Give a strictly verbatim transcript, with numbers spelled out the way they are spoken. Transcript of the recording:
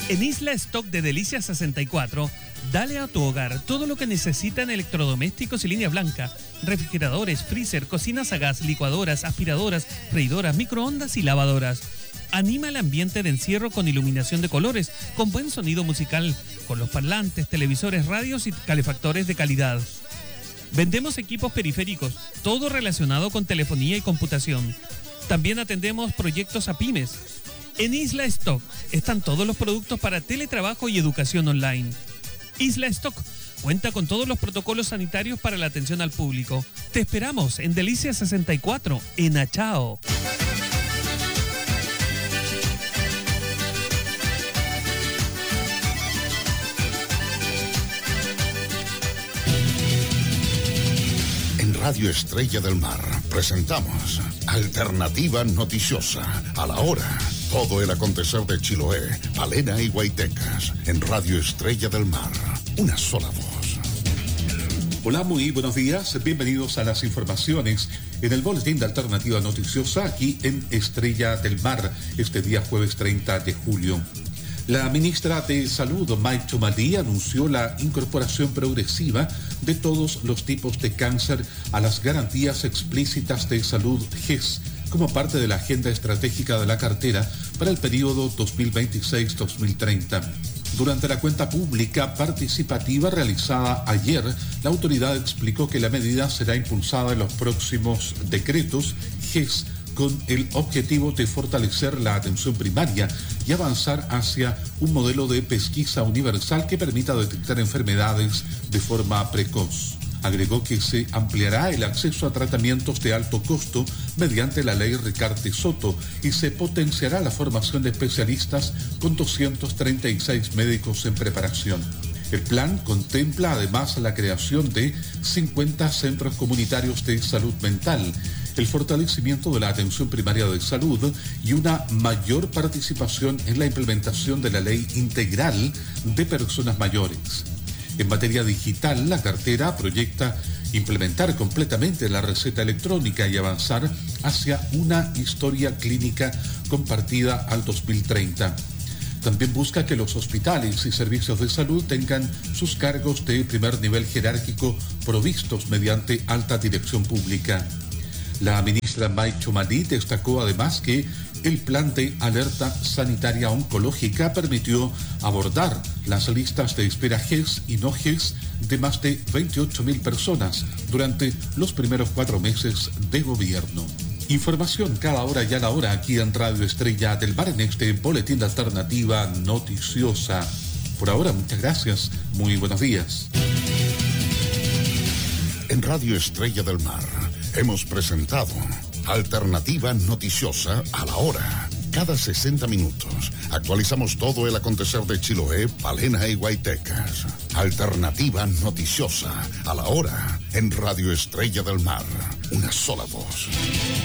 En Isla Stock de Delicia sesenta y cuatro, dale a tu hogar todo lo que necesitan electrodomésticos y línea blanca, refrigeradores, freezer, cocinas a gas, licuadoras, aspiradoras, freidoras, microondas y lavadoras. Anima el ambiente de encierro con iluminación de colores, con buen sonido musical, con los parlantes, televisores, radios y calefactores de calidad. Vendemos equipos periféricos, todo relacionado con telefonía y computación. También atendemos proyectos a pymes. En Isla Stock están todos los productos para teletrabajo y educación online. Isla Stock cuenta con todos los protocolos sanitarios para la atención al público. Te esperamos en Delicia sesenta y cuatro, en Achao. En Radio Estrella del Mar presentamos Alternativa Noticiosa, a la hora. Todo el acontecer de Chiloé, Palena y Guaitecas. En Radio Estrella del Mar, una sola voz. Hola, muy buenos días. Bienvenidos a las informaciones en el boletín de Alternativa Noticiosa aquí en Estrella del Mar, este día jueves treinta de julio. La ministra de Salud, Mike Chumadí, anunció la incorporación progresiva de todos los tipos de cáncer a las garantías explícitas de salud G E S como parte de la agenda estratégica de la cartera para el periodo dos mil veintiséis a dos mil treinta. Durante la cuenta pública participativa realizada ayer, la autoridad explicó que la medida será impulsada en los próximos decretos G E S con el objetivo de fortalecer la atención primaria y avanzar hacia un modelo de pesquisa universal que permita detectar enfermedades de forma precoz. Agregó que se ampliará el acceso a tratamientos de alto costo mediante la ley Ricarte Soto y se potenciará la formación de especialistas con doscientos treinta y seis médicos en preparación. El plan contempla además la creación de cincuenta centros comunitarios de salud mental, el fortalecimiento de la atención primaria de salud y una mayor participación en la implementación de la ley integral de personas mayores. En materia digital, la cartera proyecta implementar completamente la receta electrónica y avanzar hacia una historia clínica compartida al dos mil treinta. También busca que los hospitales y servicios de salud tengan sus cargos de primer nivel jerárquico provistos mediante alta dirección pública. La ministra Mike Chumadí destacó además que el plan de alerta sanitaria oncológica permitió abordar las listas de espera G E S y no G E S de más de veintiocho mil personas durante los primeros cuatro meses de gobierno. Información cada hora y a la hora aquí en Radio Estrella del Mar en este boletín de Alternativa Noticiosa. Por ahora, muchas gracias. Muy buenos días. En Radio Estrella del Mar hemos presentado Alternativa Noticiosa, a la hora. Cada sesenta minutos actualizamos todo el acontecer de Chiloé, Palena y Guaitecas. Alternativa Noticiosa, a la hora. En Radio Estrella del Mar, una sola voz.